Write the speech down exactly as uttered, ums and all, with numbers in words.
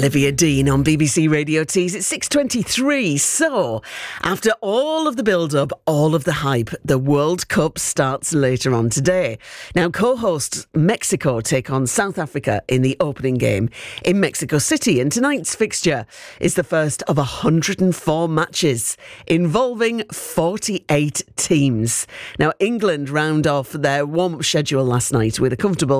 Olivia Dean on B B C Radio Tees. It's six twenty-three. So, after all of the build-up, all of the hype, the World Cup starts later on today. Now, co-hosts Mexico take on South Africa in the opening game in Mexico City. And tonight's fixture is the first of one hundred four matches involving forty-eight teams. Now, England round off their warm-up schedule last night with a comfortable